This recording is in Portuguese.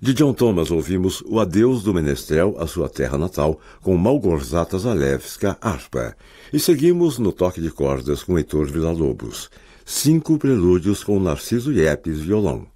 De John Thomas ouvimos O Adeus do Menestrel à sua terra natal, com Małgorzata Zalewska, harpa. E seguimos no toque de cordas com Heitor Villa-Lobos. 5 prelúdios com Narciso Yepes, violão.